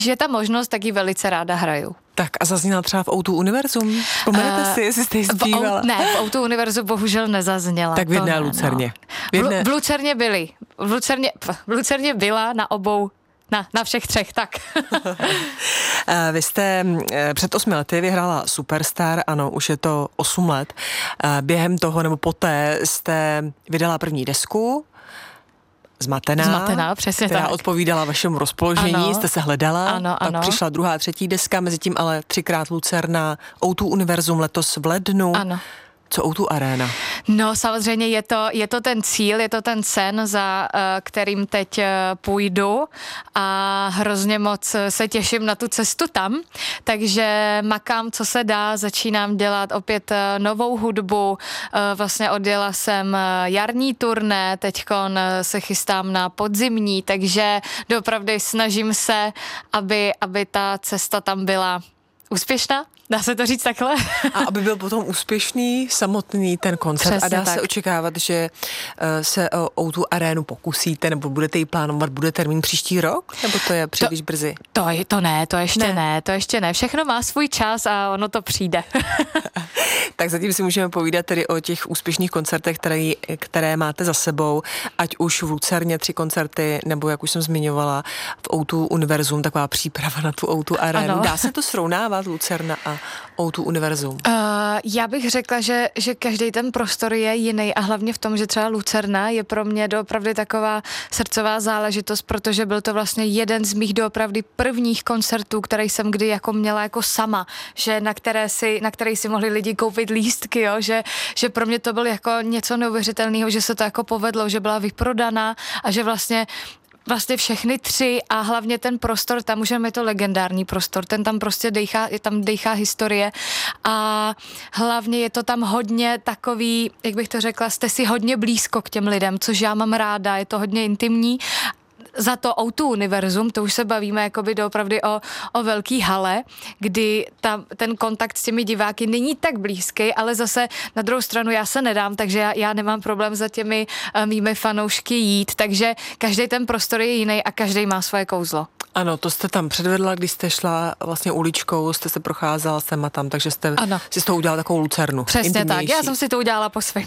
je ta možnost, tak ji velice ráda hraju. Tak a zazněla třeba v O2 Univerzum? Vzpomenete si, jestli jste ji zpívala? Ne, v O2 Univerzu bohužel nezazněla. Tak v jedné Lucerně. No. V Lucerně byly. V Lucerně byla na obou, na všech třech, tak. Vy jste před 8 lety vyhrála Superstar, ano, už je to 8 let. Během toho nebo poté jste vydala první desku, Zmatená, přesně která tak. odpovídala vašemu rozpoložení, ano, jste se hledala, ano. pak přišla druhá, třetí deska, mezi tím ale 3krát Lucerna, O2 Univerzum letos v lednu. Ano. Co O2 Arena? No samozřejmě je to ten cíl, je to ten sen, za kterým teď půjdu a hrozně moc se těším na tu cestu tam, takže makám, co se dá, začínám dělat opět novou hudbu, vlastně odjela jsem jarní turné, teďkon se chystám na podzimní, takže doopravdy snažím se, aby ta cesta tam byla úspěšná. Dá se to říct takhle? A aby byl potom úspěšný samotný ten koncert. Přesně a dá tak. se očekávat, že se o tu arénu pokusíte, nebo budete ji plánovat, bude termín příští rok? Nebo to je příliš brzy? To ještě ne. Všechno má svůj čas a ono to přijde. Tak zatím si můžeme povídat tedy o těch úspěšných koncertech, které máte za sebou, ať už v Lucerně 3 koncerty, nebo jak už jsem zmiňovala, v O2 Univerzum, taková příprava na tu O2 arénu. Dá se to srovnávat, Lucerna a O2 Univerzum? Já bych řekla, že každý ten prostor je jiný a hlavně v tom, že třeba Lucerna je pro mě doopravdy taková srdcová záležitost, protože byl to vlastně jeden z mých doopravdy prvních koncertů, který jsem kdy jako měla jako sama, že na který si mohli lidi koupit lístky, jo? Že pro mě to bylo jako něco neuvěřitelného, že se to jako povedlo, že byla vyprodaná a že vlastně všechny 3 a hlavně ten prostor, tam už je to legendární prostor, ten tam prostě dejchá historie a hlavně je to tam hodně takový, jak bych to řekla, jste si hodně blízko k těm lidem, což já mám ráda, je to hodně intimní. Za to O2 Univerzum, to už se bavíme jakoby doopravdy o velký hale, kdy ten kontakt s těmi diváky není tak blízký, ale zase na druhou stranu já se nedám, takže já nemám problém za těmi mými fanoušky jít, takže každý ten prostor je jiný a každý má svoje kouzlo. Ano, to jste tam předvedla, když jste šla vlastně uličkou, jste se procházela sem a tam, takže jste si z toho udělala takovou Lucernu. Přesně tak, já jsem si to udělala po svém.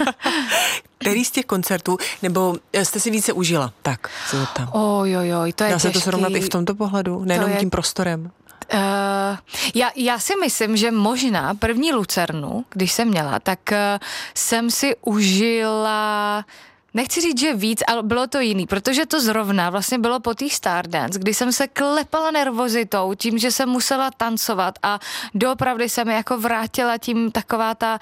Který z těch koncertů, nebo jste si více užila? Tak se zeptám. Ojojoj, to je Dá se těžký. to srovnat i v tomto pohledu, nejenom tím prostorem? Já si myslím, že možná první Lucernu, když jsem měla, tak jsem si užila... Nechci říct, že víc, ale bylo to jiný, protože to zrovna vlastně bylo po té Stardance, kdy jsem se klepala nervozitou tím, že jsem musela tancovat a doopravdy se mi jako vrátila tím taková ta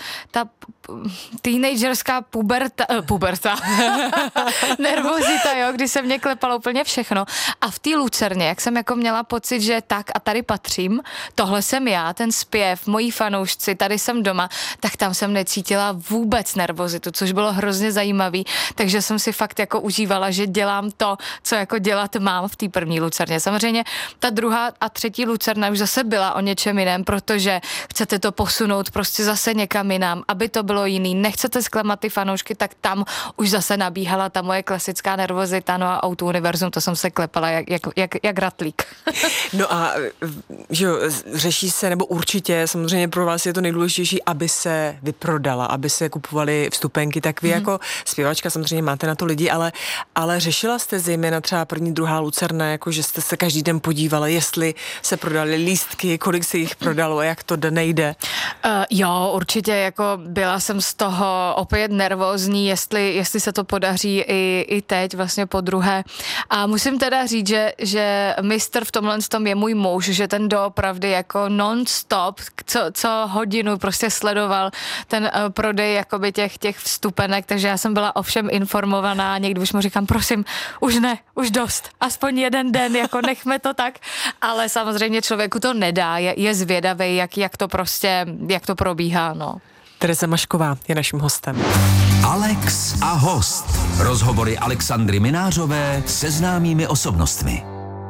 teenagerská puberta. Nervozita, jo, kdy se mě klepalo úplně všechno. A v té Lucerně, jak jsem jako měla pocit, že tak a tady patřím, tohle jsem já, ten zpěv, moji fanoušci, tady jsem doma, tak tam jsem necítila vůbec nervozitu, což bylo hrozně zajímavý, takže jsem si fakt jako užívala, že dělám to, co jako dělat mám v té první Lucerně. Samozřejmě ta druhá a třetí Lucerna už zase byla o něčem jiném, protože chcete to posunout prostě zase někam jinam, aby to bylo jiný, nechcete zklamat ty fanoušky, tak tam už zase nabíhala ta moje klasická nervozita, no a O2 Univerzum, to jsem se klepala jak ratlík. No a že jo, řeší se, nebo určitě, samozřejmě pro vás je to nejdůležitější, aby se vyprodala, aby se kupovaly vstupenky, tak vy jako zpěvačka samozřejmě máte na to lidi, ale řešila jste zejména třeba první, druhá Lucerna, jako že jste se každý den podívala, jestli se prodaly lístky, kolik se jich prodalo a jak to nejde? Jo, určitě, jako byla jsem z toho opět nervózní, jestli se to podaří i teď vlastně po druhé. A musím teda říct, že mistr v tomhle tom je můj muž, že ten doopravdy jako non-stop, co hodinu prostě sledoval ten prodej jakoby těch vstupenek, takže já jsem byla ovšem informovaná, někdy už mu říkám, prosím, už ne, už dost, aspoň jeden den, jako nechme to tak, ale samozřejmě člověku to nedá, je zvědavý, jak to probíhá, no. Tereza Mašková je naším hostem. Alex a host. Rozhovory Alexandry Minářové se známými osobnostmi.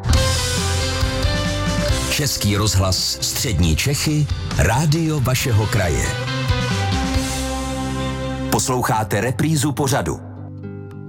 Český rozhlas Střední Čechy, rádio vašeho kraje. Posloucháte reprízu pořadu.